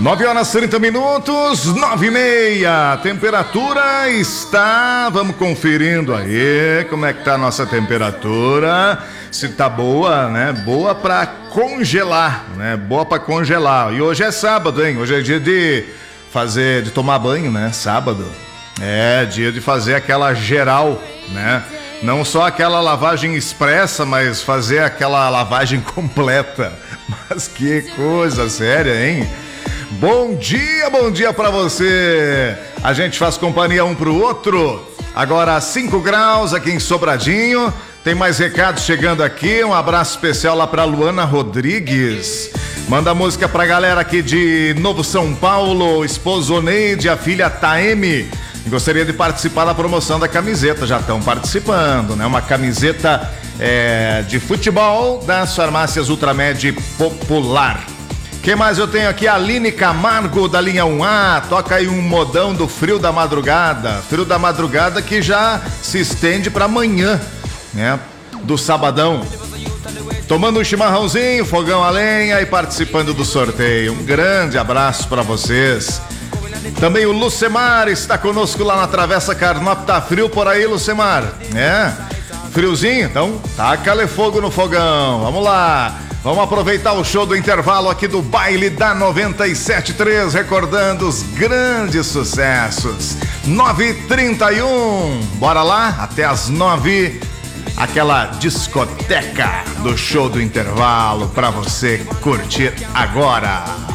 9h30, 9h30. Temperatura está... Vamos conferindo aí como é que tá a nossa temperatura. Se tá boa, né? Boa pra congelar, né? Boa pra congelar. E hoje é sábado, hein? Hoje é dia de tomar banho, né? Sábado. É, dia de fazer aquela geral, né? Não só aquela lavagem expressa, mas fazer aquela lavagem completa. Mas que coisa séria, hein? Bom dia pra você. A gente faz companhia um pro outro. Agora 5 graus aqui em Sobradinho. Tem mais recados chegando aqui. Um abraço especial lá pra Luana Rodrigues. Manda música pra galera aqui de Novo São Paulo. Esposo Oneide, a filha Taeme. Gostaria de participar da promoção da camiseta. Já estão participando, né? Uma camiseta de futebol das farmácias Ultramed Popular. Quem mais eu tenho aqui? Aline Camargo, da linha 1A. Toca aí um modão do Frio da Madrugada. Frio da Madrugada que já se estende para amanhã, né? Do sabadão. Tomando um chimarrãozinho, fogão a lenha e participando do sorteio. Um grande abraço para vocês. Também o Lucemar está conosco lá na Travessa Carnop. Tá frio por aí, Lucemar? É? Friozinho? Então, taca-lhe fogo no fogão. Vamos lá. Vamos aproveitar o show do intervalo aqui do Baile da 97.3, recordando os grandes sucessos. 9h31. Bora lá? Até as 9h. Aquela discoteca do show do intervalo pra você curtir agora.